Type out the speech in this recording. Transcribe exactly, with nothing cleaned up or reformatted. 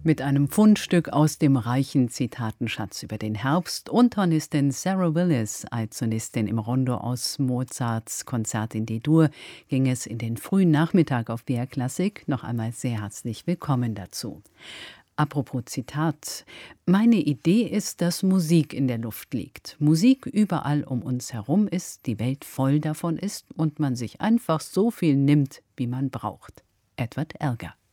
Mit einem Fundstück aus dem reichen Zitatenschatz über den Herbst und Hornistin Sarah Willis, Altonistin im Rondo aus Mozarts Konzert in D-Dur, ging es in den frühen Nachmittag auf B R Klassik. Noch einmal sehr herzlich willkommen dazu. Apropos Zitat. Meine Idee ist, dass Musik in der Luft liegt. Musik überall um uns herum ist, die Welt voll davon ist und man sich einfach so viel nimmt, wie man braucht. Edward Elgar.